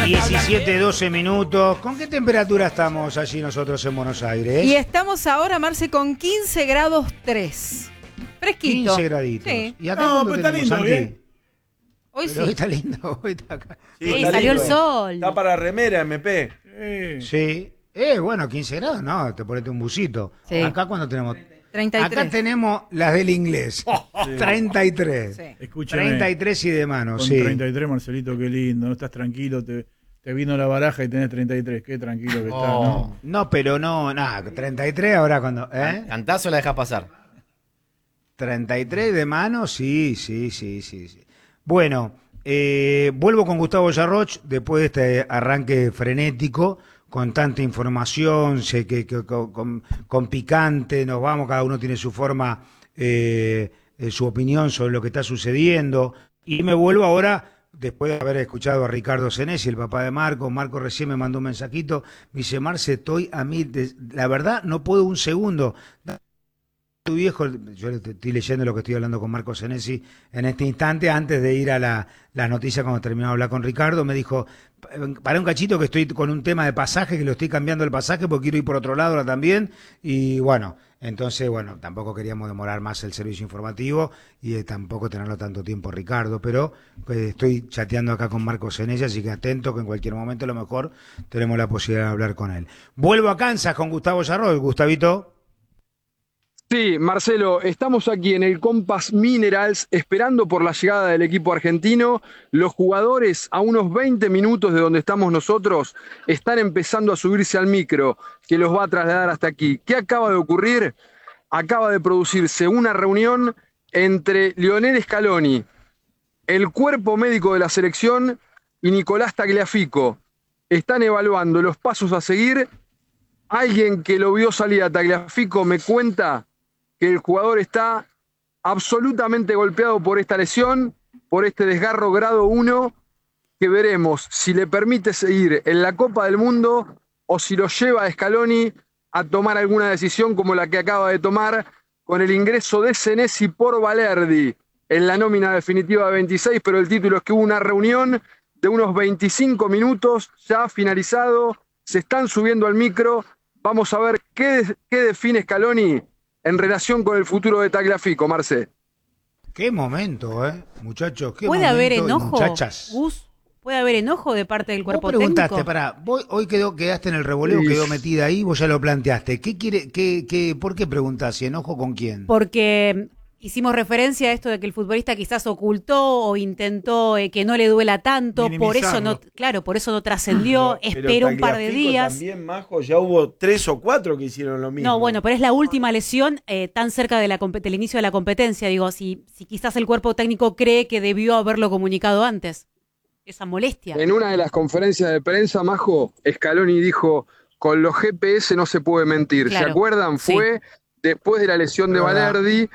17, 12 minutos. ¿Con qué temperatura estamos allí nosotros en Buenos Aires? Y estamos ahora, Marce, con 15 grados 3. Fresquito. 15 graditos. Sí. ¿Y acá No, cuánto pero está tenemos, lindo, Santi? bien. Hoy Pero hoy sí. está lindo, hoy está acá. Sí, Sí, está salió el lindo. sol. Está para remera, MP. Sí. Bueno, 15 grados, no, te ponete un busito. Sí. Acá cuando tenemos... 33. Acá tenemos las del inglés. 33. Sí. Escúchame. 33 y de mano, Con sí. 33, Marcelito, qué lindo. No estás tranquilo, te vino la baraja y tenés 33. Qué tranquilo que estás, ¿no? No, pero no, nada, 33 ahora cuando... ¿Cantás o la dejás pasar? 33 de mano, sí. Bueno, vuelvo con Gustavo Yarroch después de este arranque frenético, con tanta información, sé que con picante, nos vamos, cada uno tiene su forma, su opinión sobre lo que está sucediendo, y me vuelvo ahora... Después de haber escuchado a Ricardo Senesi, el papá de Marco recién me mandó un mensajito, me dice, Marce, estoy a mí, la verdad no puedo un segundo. Tu viejo, yo estoy leyendo lo que estoy hablando con Marco Senesi en este instante, antes de ir a la noticia cuando terminó de hablar con Ricardo, me dijo, para un cachito que estoy con un tema de pasaje, que lo estoy cambiando el pasaje porque quiero ir por otro lado ahora también, y bueno, entonces, bueno, tampoco queríamos demorar más el servicio informativo y tampoco tenerlo tanto tiempo, Ricardo, pero estoy chateando acá con Marco Senesi, así que atento que en cualquier momento a lo mejor tenemos la posibilidad de hablar con él. Vuelvo a Kansas con Gustavo Yarroch. Gustavito. Sí, Marcelo, estamos aquí en el Compass Minerals esperando por la llegada del equipo argentino. Los jugadores, a unos 20 minutos de donde estamos nosotros, están empezando a subirse al micro que los va a trasladar hasta aquí. ¿Qué acaba de ocurrir? Acaba de producirse una reunión entre Lionel Scaloni, el cuerpo médico de la selección y Nicolás Tagliafico. Están evaluando los pasos a seguir. Alguien que lo vio salir a Tagliafico me cuenta que el jugador está absolutamente golpeado por esta lesión, por este desgarro grado 1, que veremos si le permite seguir en la Copa del Mundo o si lo lleva a Scaloni a tomar alguna decisión como la que acaba de tomar con el ingreso de Senesi por Balerdi en la nómina definitiva de 26, pero el título es que hubo una reunión de unos 25 minutos, ya ha finalizado, se están subiendo al micro, vamos a ver qué define Scaloni en relación con el futuro de Tagliafico, Marce. Qué momento, muchachos. Qué ¿Puede momento, haber y enojo, muchachas. Gus? ¿Puede haber enojo de parte del cuerpo Vos preguntaste, técnico? pará, hoy quedaste en el revoleo, Sí. quedó metida ahí, vos ya lo planteaste. ¿Por qué preguntás? ¿Si enojo con quién? Porque hicimos referencia a esto de que el futbolista quizás ocultó o intentó que no le duela tanto, por eso no, claro, por eso no trascendió, Pero esperó un par de Tagliafico días. También, Majo, ya hubo 3 o 4 que hicieron lo mismo. No, bueno, pero es la última lesión tan cerca de del inicio de la competencia. Digo, si quizás el cuerpo técnico cree que debió haberlo comunicado antes. Esa molestia. En una de las conferencias de prensa, Majo, Scaloni dijo, con los GPS no se puede mentir. Claro, ¿Se acuerdan? sí. Fue después de la lesión de Balerdi,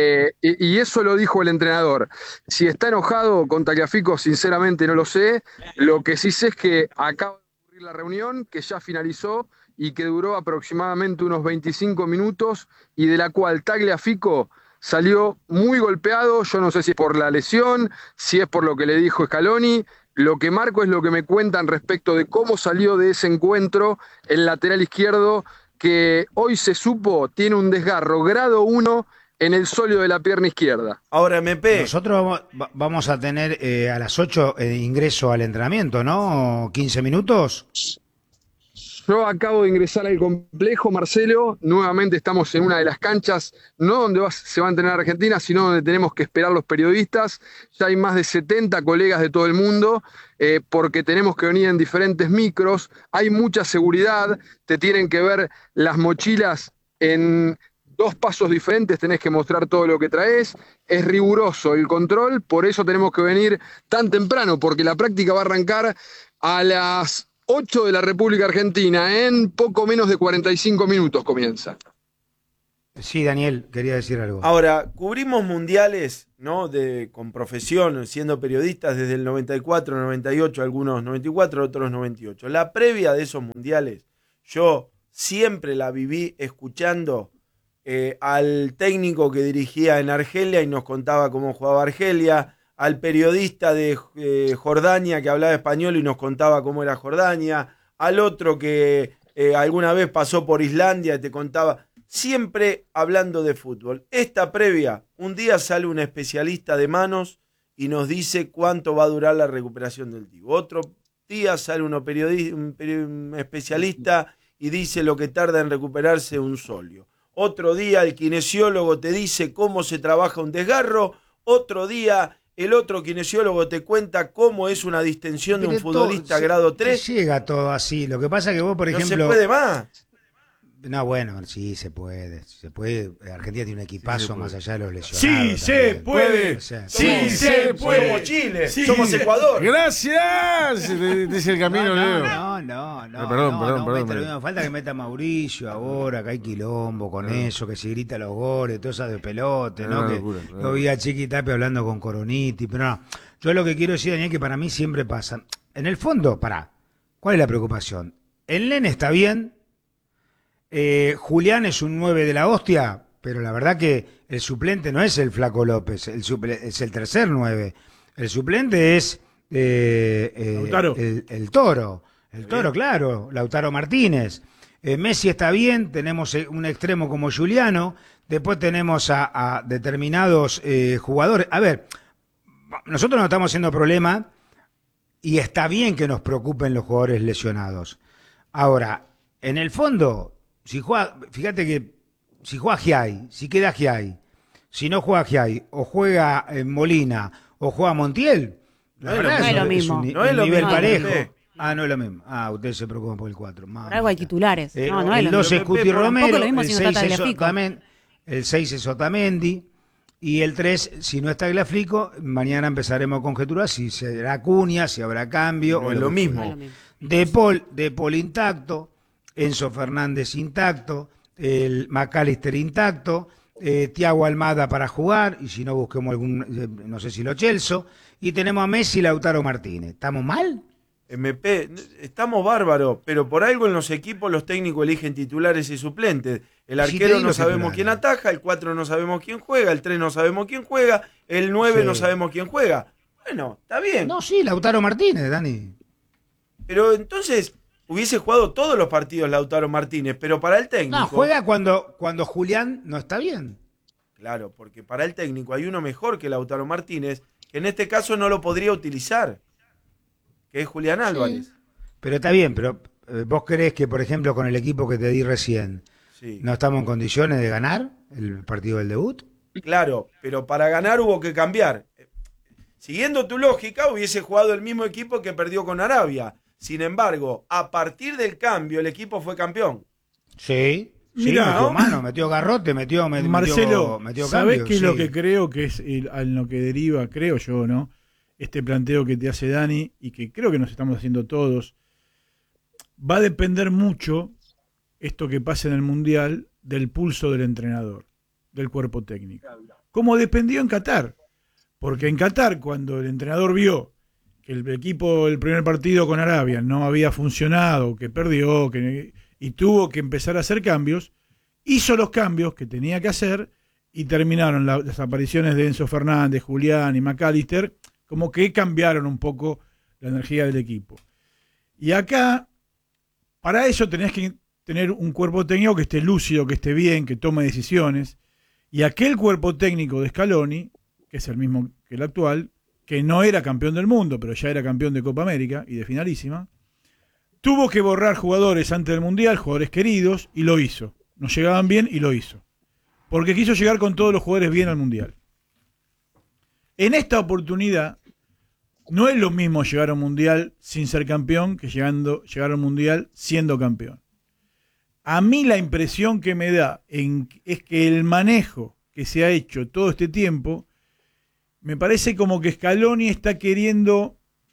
y eso lo dijo el entrenador. Si está enojado con Tagliafico, sinceramente no lo sé. Lo que sí sé es que acaba de ocurrir la reunión, que ya finalizó y que duró aproximadamente unos 25 minutos y de la cual Tagliafico salió muy golpeado. Yo no sé si es por la lesión, si es por lo que le dijo Scaloni. Lo que marco es lo que me cuentan respecto de cómo salió de ese encuentro el lateral izquierdo, que hoy se supo tiene un desgarro grado 1 en el sóleo de la pierna izquierda. Ahora, MP. Nosotros vamos a tener a las 8 ingreso al entrenamiento, ¿no? 15 minutos. Yo acabo de ingresar al complejo, Marcelo. Nuevamente estamos en una de las canchas, no donde se va a entrenar Argentina, sino donde tenemos que esperar los periodistas. Ya hay más de 70 colegas de todo el mundo, porque tenemos que venir en diferentes micros. Hay mucha seguridad, te tienen que ver las mochilas en 2 pasos diferentes, tenés que mostrar todo lo que traes. Es riguroso el control, por eso tenemos que venir tan temprano, porque la práctica va a arrancar a las 8 de la República Argentina, en poco menos de 45 minutos comienza. Sí, Daniel, quería decir algo. Ahora, cubrimos mundiales, ¿no? Con profesión, siendo periodistas desde el 94, 98, algunos 94, otros 98. La previa de esos mundiales, yo siempre la viví escuchando al técnico que dirigía en Argelia y nos contaba cómo jugaba Argelia, al periodista de Jordania que hablaba español y nos contaba cómo era Jordania, al otro que alguna vez pasó por Islandia y te contaba, siempre hablando de fútbol. Esta previa, un día sale un especialista de manos y nos dice cuánto va a durar la recuperación del tipo. Otro día sale un especialista y dice lo que tarda en recuperarse un solio. Otro día el kinesiólogo te dice cómo se trabaja un desgarro. Otro día el otro kinesiólogo te cuenta cómo es una distensión de un futbolista grado 3. Llega todo así. Lo que pasa es que vos, por ejemplo... No se puede más. No, bueno, sí se puede. Se puede. Argentina tiene un equipazo más allá de los lesionados. Sí se puede. O sea, Sí se puede. Somos Chile, Sí. somos Ecuador. Gracias. Dice el camino, Leo. No, perdón. falta que meta Mauricio ahora, que hay quilombo con eso, que se grita los goles, todas esas de pelote, ¿no? Yo vi a Chiqui Tapia hablando con Coroniti, pero no. Yo lo que quiero decir, Daniel, que para mí siempre pasa. En el fondo, ¿cuál es la preocupación? El nene está bien. Julián es un 9 de la hostia, pero la verdad que el suplente no es el Flaco López, es el tercer 9. El suplente es Lautaro. el Toro. El Toro, claro, Lautaro Martínez. Messi está bien, tenemos un extremo como Juliano, después tenemos a determinados jugadores. A ver, nosotros no estamos haciendo problema y está bien que nos preocupen los jugadores lesionados. Ahora, en el fondo... fíjate que si juega Giai, si queda Giai, si no juega Giai, o juega Molina, o juega Montiel, la verdad no es lo mismo. un No es lo nivel mismo. parejo. Sí. No es lo mismo. Ustedes se preocupan por el 4. Por algo hay titulares. No es el lo 2 es mismo. Cuti Romero, Tampoco lo mismo el si no 6 está es Tagliafico. el 6 es Otamendi, y el 3, si no está Tagliafico, mañana empezaremos a conjeturar si será Acuña, si habrá cambio. No o es lo que mismo. No es lo mismo. De Paul intacto, Enzo Fernández intacto, el McAllister intacto, Thiago Almada para jugar, y si no busquemos algún, no sé si lo Chelso, y tenemos a Messi y Lautaro Martínez. ¿Estamos mal? MP, estamos bárbaros, pero por algo en los equipos los técnicos eligen titulares y suplentes. El Sí, te arquero digo no sabemos titulares. quién ataja, el 4 no sabemos quién juega, el 3 no sabemos quién juega, el 9 Sí. no sabemos quién juega. Bueno, está bien. No, sí, Lautaro Martínez, Dani. Pero entonces hubiese jugado todos los partidos Lautaro Martínez, pero para el técnico... No, juega cuando Julián no está bien. Claro, porque para el técnico hay uno mejor que Lautaro Martínez, que en este caso no lo podría utilizar, que es Julián Álvarez. Pero está bien, pero ¿vos creés que, por ejemplo, con el equipo que te di recién, Sí. no estamos en condiciones de ganar el partido del debut? Claro, pero para ganar hubo que cambiar. Siguiendo tu lógica, hubiese jugado el mismo equipo que perdió con Arabia. Sin embargo, a partir del cambio, el equipo fue campeón. Sí. Mirá, metió ¿no? mano, metió garrote, Marcelo, metió ¿sabés cambio, qué es lo sí. que creo que es a lo que deriva, creo yo, ¿no? Este planteo que te hace Dani y que creo que nos estamos haciendo todos, va a depender mucho esto que pasa en el Mundial del pulso del entrenador, del cuerpo técnico. Como dependió en Qatar. Porque en Qatar, cuando el entrenador vio que el equipo, el primer partido con Arabia no había funcionado, que perdió, y tuvo que empezar a hacer cambios, hizo los cambios que tenía que hacer y terminaron las apariciones de Enzo Fernández, Julián y McAllister, como que cambiaron un poco la energía del equipo. Y acá, para eso tenés que tener un cuerpo técnico que esté lúcido, que esté bien, que tome decisiones, y aquel cuerpo técnico de Scaloni, que es el mismo que el actual, que no era campeón del mundo, pero ya era campeón de Copa América y de finalísima, tuvo que borrar jugadores antes del Mundial, jugadores queridos, y lo hizo. No llegaban bien y lo hizo. Porque quiso llegar con todos los jugadores bien al Mundial. En esta oportunidad, no es lo mismo llegar a un Mundial sin ser campeón que llegar al Mundial siendo campeón. A mí la impresión que me da es que el manejo que se ha hecho todo este tiempo, me parece como que Scaloni está queriendo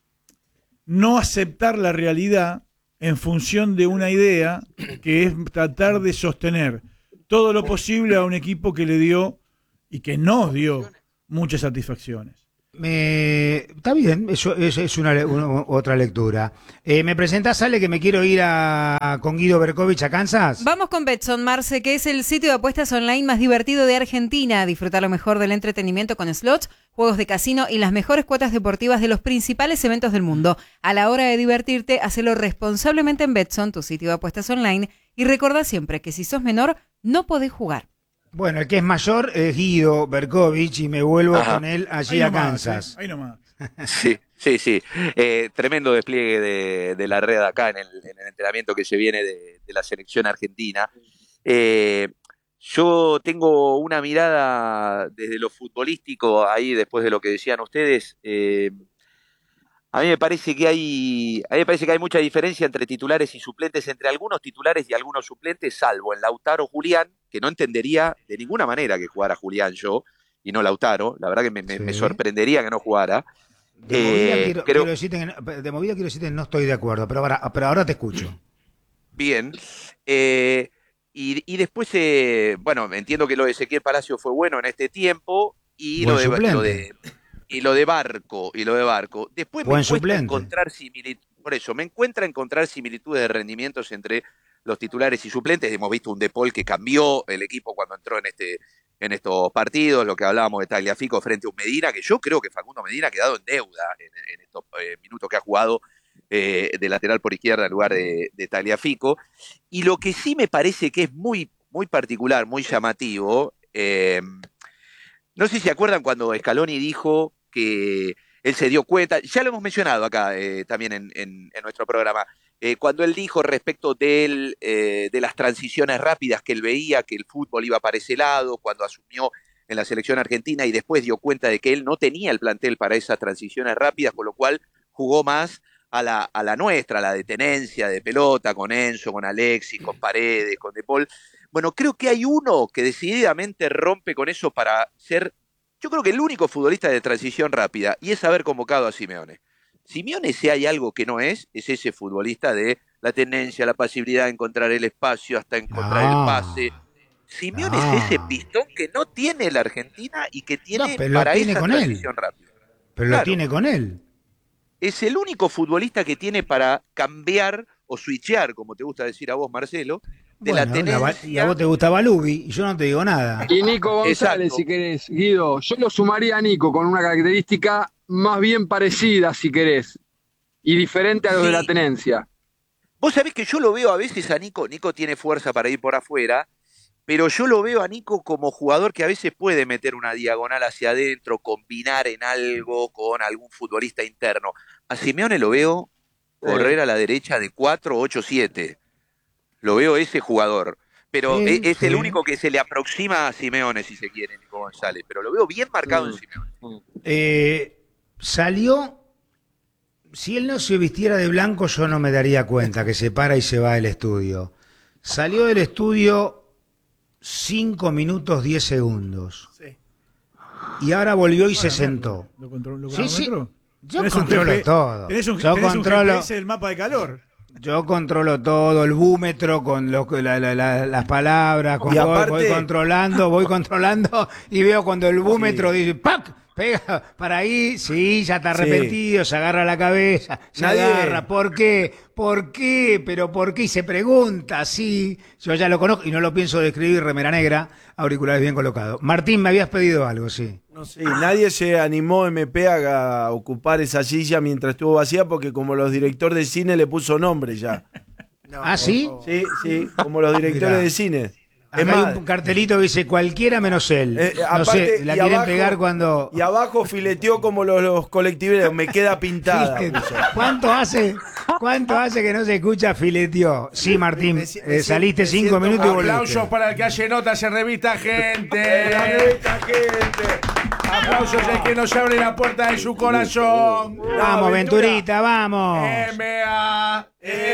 no aceptar la realidad en función de una idea que es tratar de sostener todo lo posible a un equipo que le dio y que nos dio muchas satisfacciones. Está bien, eso es otra lectura. ¿Me presentás, Ale, que me quiero ir con Guido Berkovich a Kansas? Vamos con Betson, Marce, que es el sitio de apuestas online más divertido de Argentina. Disfruta lo mejor del entretenimiento con slots, juegos de casino y las mejores cuotas deportivas de los principales eventos del mundo. A la hora de divertirte, hacelo responsablemente en Betson, tu sitio de apuestas online. Y recordá siempre que si sos menor, no podés jugar. Bueno, el que es mayor es Guido Berkovich y me vuelvo con él allí a Kansas. Ahí nomás. Sí. Tremendo despliegue de la red acá en el entrenamiento que se viene de la selección argentina. Yo tengo una mirada desde lo futbolístico ahí después de lo que decían ustedes. A mí me parece que hay mucha diferencia entre titulares y suplentes, entre algunos titulares y algunos suplentes, salvo en Lautaro Julián, que no entendería de ninguna manera que jugara Julián yo, y no Lautaro. La verdad que me sorprendería que no jugara. De movida quiero decirte que no estoy de acuerdo, pero ahora te escucho. Bien. Y después, bueno, entiendo que lo de Ezequiel Palacio fue bueno en este tiempo, y lo de Barco. Después me encuentra encontrar similitudes de rendimientos entre los titulares y suplentes. Hemos visto un De Paul que cambió el equipo cuando entró en estos partidos, lo que hablábamos de Tagliafico frente a un Medina, que yo creo que Facundo Medina ha quedado en deuda en estos minutos que ha jugado de lateral por izquierda en lugar de Tagliafico. Y lo que sí me parece que es muy, muy particular, muy llamativo, no sé si se acuerdan cuando Scaloni dijo que él se dio cuenta, ya lo hemos mencionado acá también en nuestro programa, cuando él dijo respecto de las transiciones rápidas que él veía, que el fútbol iba para ese lado, cuando asumió en la selección argentina y después dio cuenta de que él no tenía el plantel para esas transiciones rápidas, con lo cual jugó más a la nuestra, a la de tenencia de pelota, con Enzo, con Alexis, con Paredes, con De Paul. Bueno, creo que hay uno que decididamente rompe con eso para ser, yo creo que el único futbolista de transición rápida, y es haber convocado a Simeone. Simeone, si hay algo que no es ese futbolista de la tenencia, la pasibilidad de encontrar el espacio hasta encontrar el pase. Simeone es ese pistón que no tiene la Argentina y que tiene para esa transición rápida. Pero lo tiene con él. Es el único futbolista que tiene para cambiar o switchear, como te gusta decir a vos, Marcelo, de la tenencia. Y a vos te gusta Balubi y yo no te digo nada. Y Nico González, Exacto. si querés, Guido, yo lo sumaría a Nico con una característica más bien parecida, si querés, y diferente a los de la tenencia. Vos sabés que yo lo veo a veces a Nico tiene fuerza para ir por afuera, pero yo lo veo a Nico como jugador que a veces puede meter una diagonal hacia adentro, combinar en algo con algún futbolista interno. A Simeone lo veo correr a la derecha de 4-8-7. Lo veo ese jugador. Pero es el único que se le aproxima a Simeone, si se quiere, Nico González. Pero lo veo bien marcado en Simeone. Salió, si él no se vistiera de blanco yo no me daría cuenta que se para y se va del estudio. Salió del estudio 5 minutos 10 segundos. Sí. Y ahora volvió y se sentó. ¿Lo controló? Sí. Yo controlo todo. Yo controlo el mapa de calor. Yo controlo todo, el búmetro con las palabras, voy controlando y veo cuando el búmetro dice ¡pac! Pega para ahí, sí, ya está arrepentido, se agarra la cabeza, agarra, ¿por qué? ¿Pero por qué? Y se pregunta, sí, yo ya lo conozco y no lo pienso describir, remera negra, auriculares bien colocados. Martín, me habías pedido algo, sí. No sé, nadie se animó MP a ocupar esa silla mientras estuvo vacía porque como los directores de cine le puso nombre ya. ¿Ah, sí? Sí, como los directores de cine. Hay un cartelito que dice cualquiera menos él. No sé, la quieren pegar cuando... Y abajo fileteó como los colectiveros, me queda pintada. ¿Cuánto hace que no se escucha fileteó? Sí, Martín, saliste 5 minutos y volviste. Aplausos para el que hace notas en Revista Gente. Aplausos al que nos abre la puerta de su corazón. Vamos, Venturita, vamos. M.A.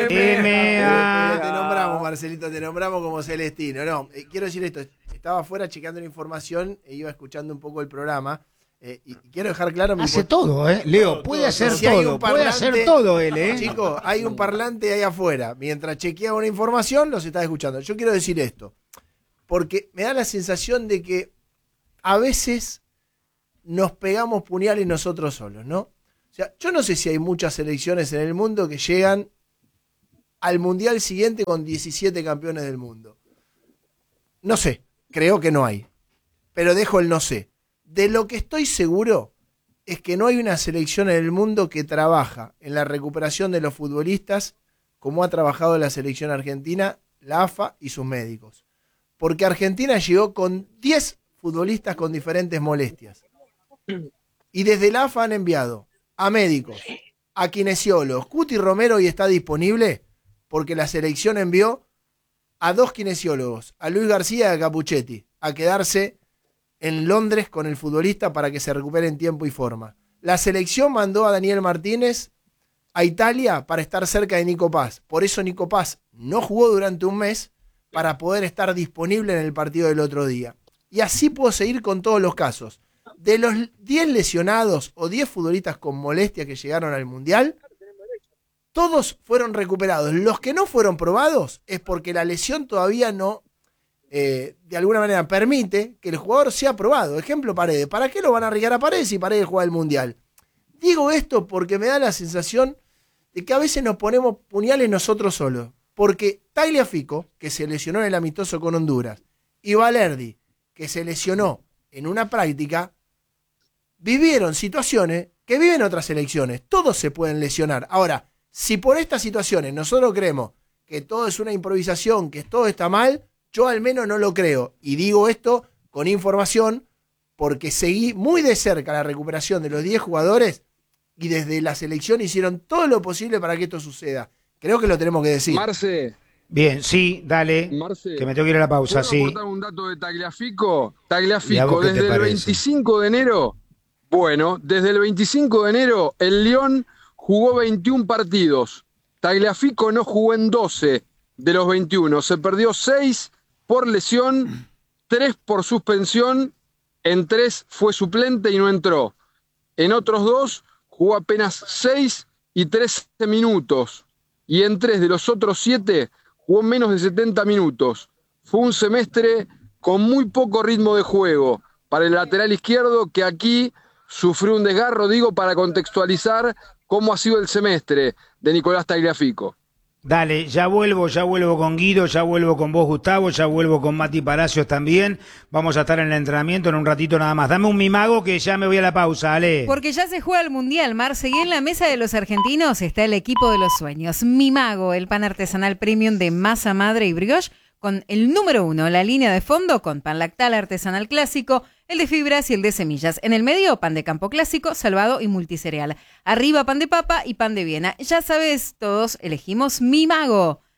Te nombramos, Marcelito, te nombramos como Celestino. No, quiero decir esto, estaba afuera checando la información e iba escuchando un poco el programa. Y quiero dejar claro... Hace todo, Leo, puede hacer todo él, Chicos, hay un parlante ahí afuera. Mientras chequeaba una información, los estaba escuchando. Yo quiero decir esto, porque me da la sensación de que a veces nos pegamos puñales nosotros solos, ¿no? O sea, yo no sé si hay muchas selecciones en el mundo que llegan al Mundial siguiente con 17 campeones del mundo. No sé, creo que no hay. Pero dejo el no sé. De lo que estoy seguro es que no hay una selección en el mundo que trabaja en la recuperación de los futbolistas como ha trabajado la selección argentina, la AFA y sus médicos. Porque Argentina llegó con 10 futbolistas con diferentes molestias. Y desde la AFA han enviado a médicos, a kinesiólogos. Cuti Romero hoy está disponible porque la selección envió a 2 kinesiólogos, a Luis García y a Capuchetti, a quedarse en Londres con el futbolista para que se recupere en tiempo y forma. La selección mandó a Daniel Martínez a Italia para estar cerca de Nico Paz. Por eso Nico Paz no jugó durante un mes para poder estar disponible en el partido del otro día. Y así puedo seguir con todos los casos. De los 10 lesionados o 10 futbolistas con molestia que llegaron al Mundial, todos fueron recuperados. Los que no fueron probados es porque la lesión todavía no, de alguna manera, permite que el jugador sea probado. Ejemplo, Paredes. ¿Para qué lo van a arriesgar a Paredes si Paredes juega el Mundial? Digo esto porque me da la sensación de que a veces nos ponemos puñales nosotros solos. Porque Tagliafico, que se lesionó en el amistoso con Honduras, y Valerdi, que se lesionó en una práctica, vivieron situaciones que viven otras selecciones. Todos se pueden lesionar. Ahora, si por estas situaciones nosotros creemos que todo es una improvisación, que todo está mal, yo al menos no lo creo. Y digo esto con información porque seguí muy de cerca la recuperación de los 10 jugadores y desde la selección hicieron todo lo posible para que esto suceda. Creo que lo tenemos que decir. Marce. Bien, sí, dale. Marce, que me tengo que ir a la pausa, ¿puedo sí. aportar un dato de Tagliafico? ¿Y a Tagliafico, vos qué te desde el parece? 25 de enero, bueno, desde el 25 de enero, el León jugó 21 partidos. Tagliafico no jugó en 12 de los 21. Se perdió 6 por lesión, 3 por suspensión, en 3 fue suplente y no entró. En otros 2 jugó apenas 6 y 13 minutos. Y en 3 de los otros 7 jugó menos de 70 minutos. Fue un semestre con muy poco ritmo de juego para el lateral izquierdo que aquí sufrió un desgarro, digo, para contextualizar cómo ha sido el semestre de Nicolás Tagliafico. Dale, ya vuelvo con Guido, ya vuelvo con vos, Gustavo, ya vuelvo con Mati Palacios también. Vamos a estar en el entrenamiento en un ratito nada más. Dame un mimago que ya me voy a la pausa, Ale. Porque ya se juega el Mundial, Marce, y en la mesa de los argentinos está el equipo de los sueños. Mimago, el pan artesanal premium de masa madre y brioche, con el número 1, la línea de fondo, con pan lactal artesanal clásico, el de fibras y el de semillas. En el medio, pan de campo clásico, salvado y multicereal. Arriba, pan de papa y pan de Viena. Ya sabes, todos elegimos Mimago.